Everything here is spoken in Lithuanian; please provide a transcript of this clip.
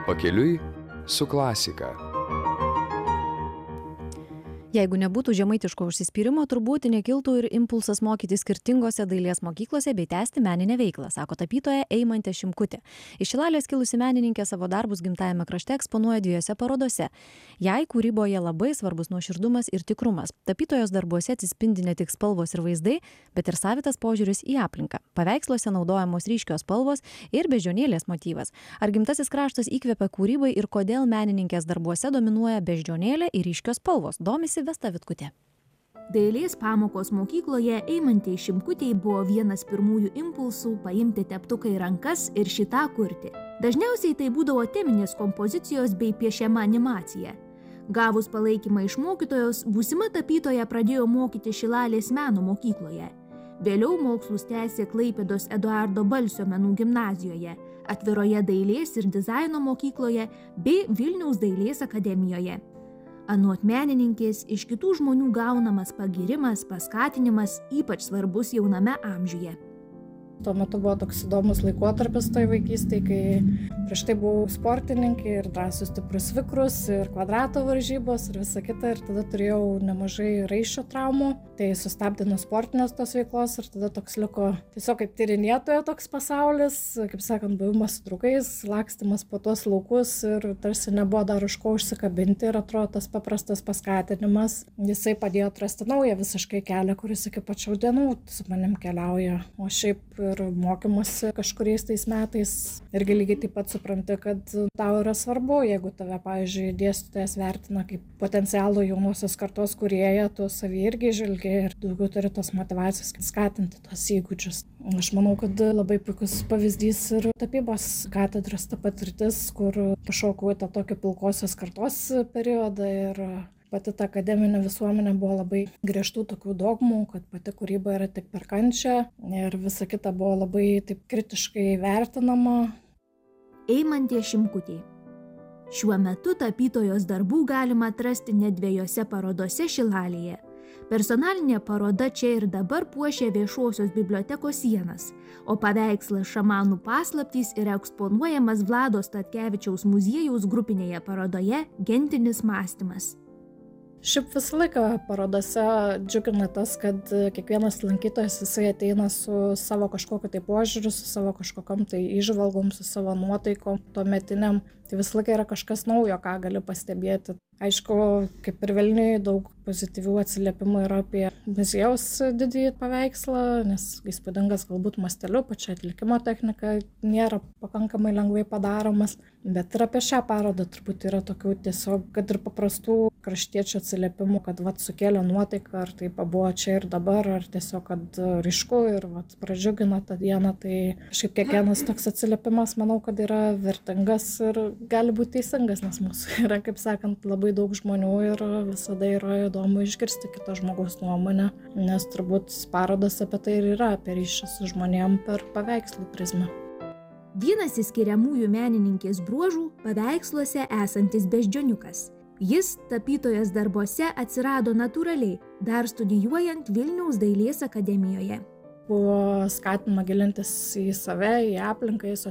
Pakeliui su klasika. Jeigu nebūtų žemaitiško užsispyrimo, turbūt nekiltų ir impulsas mokyti skirtingose dailės mokyklose bei tęsti meninę veiklą, sako tapytoja Eimantė Šimkutė. Iš Šilalės kilusi menininkė savo darbus gimtajame krašte eksponuoja 2 parodose. Jai kūryboje labai svarbus nuoširdumas ir tikrumas. Tapytojos darbuose atsispindi ne tik spalvos ir vaizdai, bet ir savitas požiūris į aplinką. Paveiksluose naudojamos ryškios spalvos ir beždžionėlės motyvas. Ar gimtasis kraštas įkvepia kūrybai ir kodėl menininkės darbuose dominuoja beždžionėlė ir ryškios spalvos? Domisi Vesta Vitkutė. Dailės pamokos mokykloje Eimantei Šimkutei buvo vienas pirmųjų impulsų paimti teptuką į rankas ir šitą kurti. Dažniausiai tai būdavo teminės kompozicijos bei piešiama animacija. Gavus palaikymą iš mokytojos, būsima tapytoja pradėjo mokyti Šilalės meno mokykloje. Vėliau mokslus tęsė Klaipėdos Eduardo Balsio menų gimnazijoje, Atviroje dailės ir dizaino mokykloje bei Vilniaus dailės akademijoje. Anot menininkės, iš kitų žmonių gaunamas pagirimas, paskatinimas ypač svarbus jauname amžiuje. Tuo metu buvo toks įdomus laikotarpis toj vaikystėje, kai prieš tai buvau sportininkė ir drąsus stiprus vikrus ir kvadrato varžybos ir visa kita. Ir tada turėjau nemažai raiščio traumų. Tai sustabdė nuo sportinės tos veiklos ir tada toks liko tiesiog kaip tyrinėtojo toks pasaulis, kaip sakant, buvimas su draugais, lakstymas po tuos laukus ir tarsi nebuvo dar už ko užsikabinti. Ir atrodo tas paprastas paskatinimas, jisai padėjo atrasti naują visiškai kelią, kuris iki pačių dienų su manim keliauja. O šiaip ir mokymusi kažkuriais tais metais irgi lygiai taip pat supranti, kad tau yra svarbu, jeigu tave, pavyzdžiui, dėstytojas vertina kaip potencialų jaunosios kartos kūrėją, tu savį irgi žvelgi ir daugiau turi tos motyvacijos skatinti tos įgūdžius. Aš manau, kad labai puikus pavyzdys ir tapybos katedros ta patirtis, kur pašokau į tą tokį pilkosios kartos periodą ir pati ta akademinė visuomenė buvo labai griežtų tokių dogmų, kad pati kūryba yra tik per kančią ir visa kita buvo labai taip kritiškai vertinama. Eimantė Šimkutė. Šiuo metu tapytojos darbų galima atrasti net 2 parodose Šilalėje. Personalinė paroda Čia ir dabar puošia viešosios bibliotekos sienas, o paveikslas Šamanų paslaptys yra eksponuojamas Vlado Statkevičiaus muziejaus grupinėje parodoje Gentinis mąstymas. Šiaip visą laiką parodose džiugina tas, kad kiekvienas lankytojas jisai ateina su savo kažkokiu tai požiūriu, su savo kažkokiam tai įžvalgom, su savo nuotaikom tuometiniam. Tai visą laiką yra kažkas naujo, ką gali pastebėti. Aišku, kaip ir Vilniuje, daug pozityvių atsiliepimų yra apie muziejaus didįjį paveikslą, nes įspūdingas galbūt masteliu, pačia atlikimo technika nėra pakankamai lengvai padaromas. Bet ir apie šią parodą turbūt yra tokių tiesiog, kad ir paprastų kraštiečių atsiliepimų, kad sukėlė nuotaiką, ar tai buvo čia ir dabar, ar tiesiog, kad ryšku ir pradžiugino tą dieną. Tai šiaip kiekvienas toks atsiliepimas, manau, kad yra vertingas ir gali būti teisingas, nes mūsų yra, kaip sakant, labai daug žmonių ir visada yra įdomu išgirsti kito žmogaus nuomonę, nes turbūt parodos apie tai ir yra, apie ryšį su žmonėm per paveikslų prizmę. Vienas išskiriamųjų menininkės bruožų – paveiksluose esantis beždžioniukas. Jis tapytojos darbuose atsirado natūraliai, dar studijuojant Vilniaus dailės akademijoje. Buvo skatinama gilintis į save, į aplinką, į